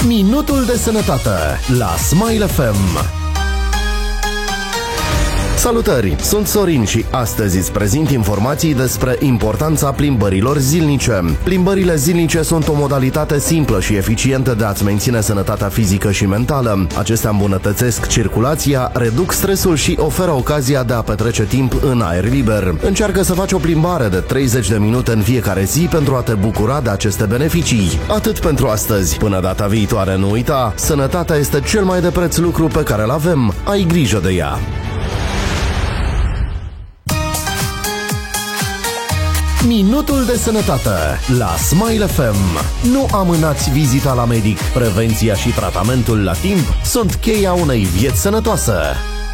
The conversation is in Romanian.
Minutul de sănătate la Smile FM. Salutări, sunt Sorin și astăzi îți prezint informații despre importanța plimbărilor zilnice. Plimbările zilnice sunt o modalitate simplă și eficientă de a-ți menține sănătatea fizică și mentală. Acestea îmbunătățesc circulația, reduc stresul și oferă ocazia de a petrece timp în aer liber. Încearcă să faci o plimbare de 30 de minute în fiecare zi pentru a te bucura de aceste beneficii. Atât pentru astăzi. Până data viitoare, nu uita, sănătatea este cel mai de preț lucru pe care îl avem. Ai grijă de ea. Minutul de sănătate la Smile FM. Nu amânați vizita la medic. Prevenția și tratamentul la timp sunt cheia unei vieți sănătoase.